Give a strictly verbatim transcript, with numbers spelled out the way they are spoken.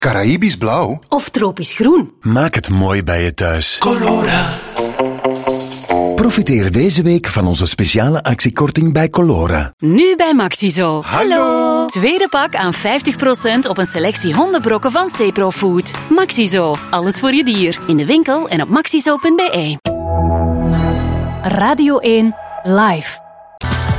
Caraïbisch blauw? Of tropisch groen? Maak het mooi bij je thuis. Colora. Profiteer deze week van onze speciale actiekorting bij Colora. Nu bij Maxizo. Hallo. Tweede pak aan vijftig procent op een selectie hondenbrokken van Cepro Food. Maxizo. Alles voor je dier. In de winkel en op maxizo punt be. Radio één Live.